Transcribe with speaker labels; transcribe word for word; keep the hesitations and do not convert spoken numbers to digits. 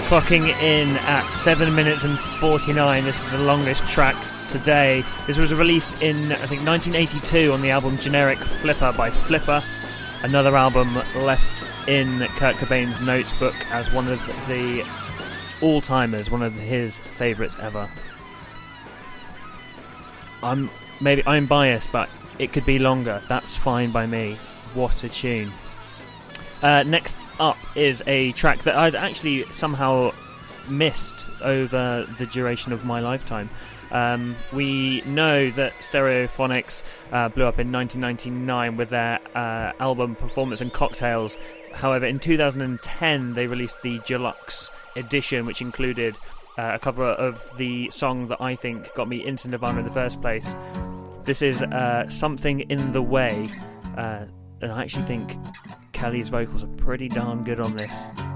Speaker 1: Clocking in at seven minutes and forty-nine. This is the longest track today. This was released in, I think, nineteen eighty-two on the album Generic Flipper by Flipper. Another album left in Kurt Cobain's notebook as one of the all-timers, one of his favourites ever. I'm maybe I'm biased, but it could be longer. That's fine by me. What a tune. Uh, next up is a track that I'd actually somehow missed over the duration of my lifetime. Um, we know that Stereophonics uh, blew up in nineteen ninety-nine with their uh, album Performance and Cocktails. However, in two thousand ten they released the Deluxe edition, which included uh, a cover of the song that I think got me into Nirvana in the first place. This is uh, Something in the Way, uh, and I actually think Kelly's vocals are pretty darn good on this.